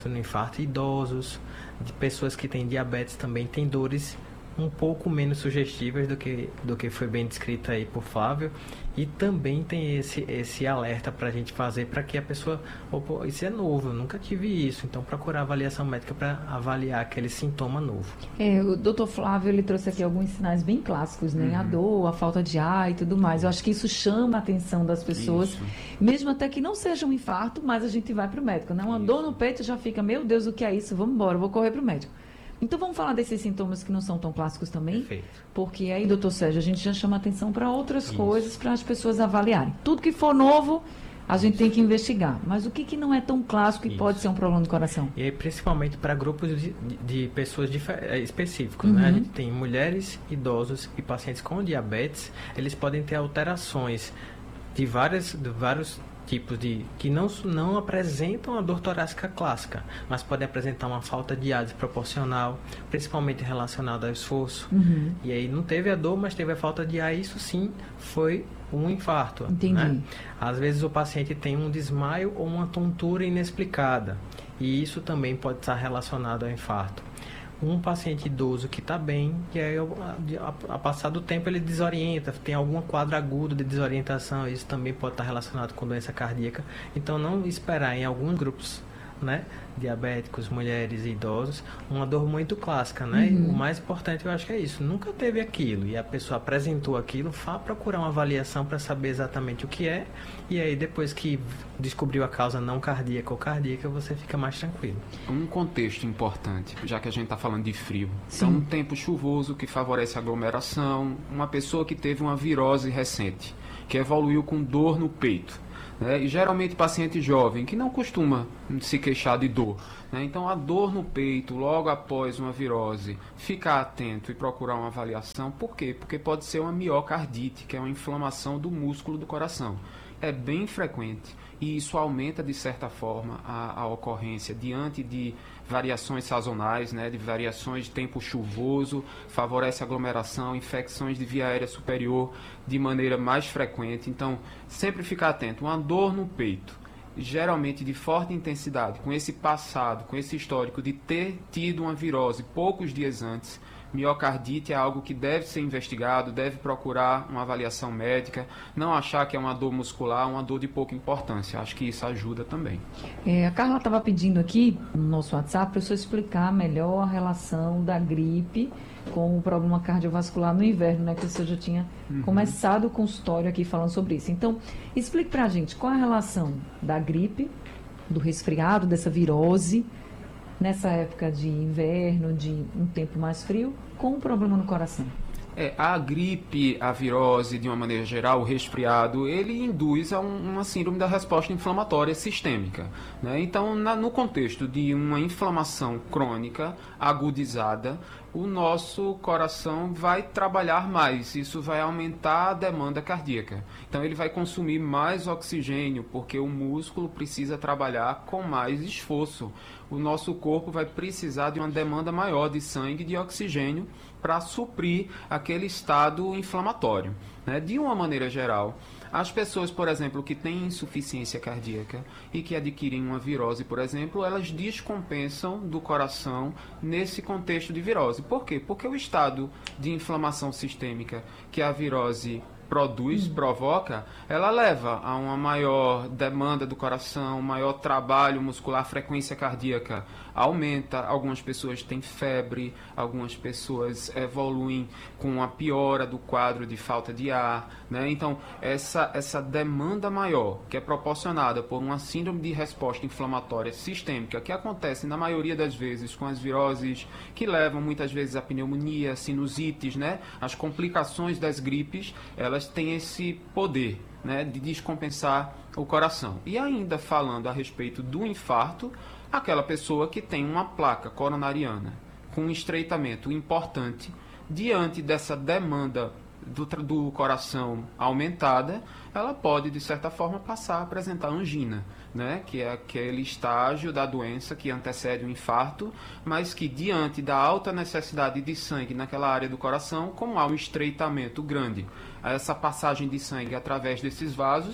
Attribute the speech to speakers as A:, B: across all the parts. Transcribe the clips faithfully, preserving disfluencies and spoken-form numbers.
A: no infarto, idosos, de pessoas que têm diabetes também têm dores um pouco menos sugestivas do que, do que foi bem descrito aí por Flávio, e também tem esse, esse alerta para a gente fazer para que a pessoa, opa, isso é novo, eu nunca tive isso, então procurar avaliação médica para avaliar aquele sintoma novo.
B: É, o doutor Flávio, ele trouxe aqui alguns sinais bem clássicos, né? Uhum. A dor, a falta de ar e tudo mais. Eu acho que isso chama a atenção das pessoas, isso. Mesmo até que não seja um infarto, mas a gente vai para o médico, né? Uma isso. dor no peito já fica, meu Deus, o que é isso? Vamos embora, vou correr para o médico. Então, vamos falar desses sintomas que não são tão clássicos também?
A: Perfeito.
B: Porque aí, doutor Sérgio, a gente já chama atenção para outras Isso. coisas, para as pessoas avaliarem. Tudo que for novo, a gente Isso. tem que investigar. Mas o que, que não é tão clássico e Isso. pode ser um problema do coração?
A: E aí, principalmente para grupos de, de pessoas específicos, uhum. né? A gente tem mulheres, idosos e pacientes com diabetes, eles podem ter alterações de, várias, de vários tipos de que não, não apresentam a dor torácica clássica, mas podem apresentar uma falta de ar desproporcional, principalmente relacionada ao esforço. Uhum. E aí não teve a dor, mas teve a falta de ar, isso sim foi um infarto.
B: Entendi.
A: Né? Às vezes o paciente tem um desmaio ou uma tontura inexplicada, e isso também pode estar relacionado ao infarto. Um paciente idoso que está bem, e aí a, a passar do tempo ele desorienta, tem algum quadro agudo de desorientação, isso também pode estar relacionado com doença cardíaca. Então não esperar em alguns grupos, né, diabéticos, mulheres e idosos, uma dor muito clássica, né? Uhum. O mais importante eu acho que é isso, nunca teve aquilo e a pessoa apresentou aquilo, vá procurar uma avaliação para saber exatamente o que é, e aí depois que descobriu a causa não cardíaca ou cardíaca, você fica mais tranquilo.
C: Um contexto importante, já que a gente está falando de frio.
B: Sim.
C: Então, um tempo chuvoso que favorece a aglomeração, uma pessoa que teve uma virose recente, que evoluiu com dor no peito. Né? E geralmente paciente jovem, que não costuma se queixar de dor. Né? Então, a dor no peito, logo após uma virose, ficar atento e procurar uma avaliação. Por quê? Porque pode ser uma miocardite, que é uma inflamação do músculo do coração. É bem frequente e isso aumenta, de certa forma, a, a ocorrência diante de variações sazonais, né, de variações de tempo chuvoso, favorece aglomeração, infecções de via aérea superior de maneira mais frequente. Então, sempre ficar atento. Uma dor no peito, geralmente de forte intensidade, com esse passado, com esse histórico de ter tido uma virose poucos dias antes, miocardite é algo que deve ser investigado, deve procurar uma avaliação médica, não achar que é uma dor muscular, uma dor de pouca importância. Acho que isso ajuda também.
B: É, a Carla estava pedindo aqui no nosso WhatsApp para o senhor explicar melhor a relação da gripe com o problema cardiovascular no inverno, né? Que o senhor já tinha uhum. começado o consultório aqui falando sobre isso. Então, explique para a gente qual é a relação da gripe, do resfriado, dessa virose, nessa época de inverno, de um tempo mais frio, com o problema no coração.
C: É, a gripe, a virose, de uma maneira geral, o resfriado, ele induz a um, uma síndrome da resposta inflamatória sistêmica. Né? Então, na, no contexto de uma inflamação crônica agudizada, o nosso coração vai trabalhar mais, isso vai aumentar a demanda cardíaca. Então, ele vai consumir mais oxigênio, porque o músculo precisa trabalhar com mais esforço. O nosso corpo vai precisar de uma demanda maior de sangue e de oxigênio para suprir aquele estado inflamatório. Né? De uma maneira geral, as pessoas, por exemplo, que têm insuficiência cardíaca e que adquirem uma virose, por exemplo, elas descompensam do coração nesse contexto de virose. Por quê? Porque o estado de inflamação sistêmica que a virose produz, hum. provoca, ela leva a uma maior demanda do coração, maior trabalho muscular, frequência cardíaca aumenta, algumas pessoas têm febre, algumas pessoas evoluem com a piora do quadro de falta de ar, né? Então, essa, essa demanda maior, que é proporcionada por uma síndrome de resposta inflamatória sistêmica, que acontece na maioria das vezes com as viroses, que levam muitas vezes a pneumonia, sinusites, né? As complicações das gripes, elas têm esse poder, né, de descompensar o coração. E ainda falando a respeito do infarto, aquela pessoa que tem uma placa coronariana com um estreitamento importante, diante dessa demanda do, do coração aumentada, ela pode, de certa forma, passar a apresentar angina, né? Que é aquele estágio da doença que antecede o infarto, mas que, diante da alta necessidade de sangue naquela área do coração, como há um estreitamento grande, essa passagem de sangue através desses vasos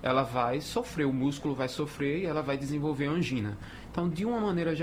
C: ela vai sofrer, o músculo vai sofrer e ela vai desenvolver angina. Então, de uma maneira